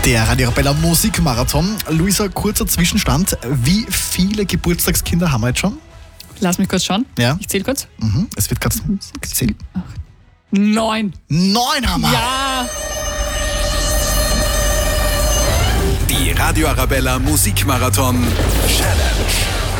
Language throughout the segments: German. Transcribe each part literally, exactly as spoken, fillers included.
Der Radio Arabella Musikmarathon. Luisa, kurzer Zwischenstand. Wie viele Geburtstagskinder haben wir jetzt schon? Lass mich kurz schauen. Ja. Ich zähle kurz. Mhm. Es wird gerade gezählt. Neun. Neun haben wir. Ja. Die Radio Arabella Musikmarathon Challenge.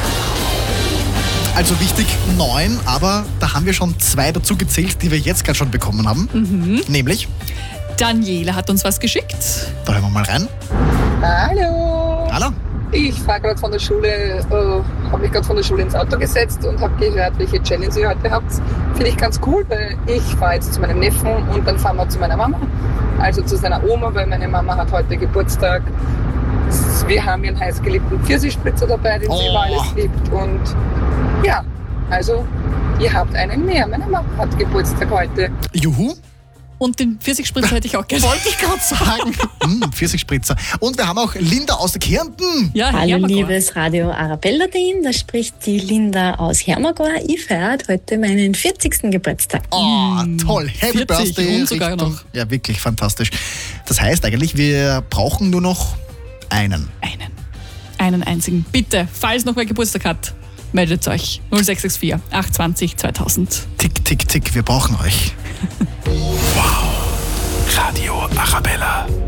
Also wichtig, neun, aber da haben wir schon zwei dazu gezählt, die wir jetzt gerade schon bekommen haben. Mhm. Nämlich, Daniela hat uns was geschickt. da hören wir mal rein. Hallo! Hallo. Ich fahre gerade von der Schule, äh, habe mich gerade von der Schule ins Auto gesetzt und habe gehört, welche Challenge ihr heute habt. Finde ich ganz cool, weil ich fahre jetzt zu meinem Neffen und dann fahren wir zu meiner Mama, also zu seiner Oma, weil meine Mama hat heute Geburtstag. Wir haben ihren heißgeliebten Pfirsichspritzer dabei, den Oh. sie über alles liebt. Und ja, also ihr habt einen mehr. Meine Mama hat Geburtstag heute. Juhu. Und den Pfirsichspritzer hätte ich auch gerne. Wollte ich gerade sagen. mm, Pfirsichspritzer. Und wir haben auch Linda aus der Kärnten. Ja, Hallo Hermagor. liebes Radio Arabella-Team, da spricht die Linda aus Hermagor. Ich feiere heute meinen vierzigsten Geburtstag. Oh, toll. Happy vierzig Birthday. und sogar Richtung- noch. Ja, wirklich fantastisch. Das heißt eigentlich, wir brauchen nur noch einen. Einen. Einen einzigen. Bitte, falls noch wer Geburtstag hat, meldet euch. null sechs sechs vier acht zwei null zweitausend. Tick, tick, tick, wir brauchen euch. Radio Arabella.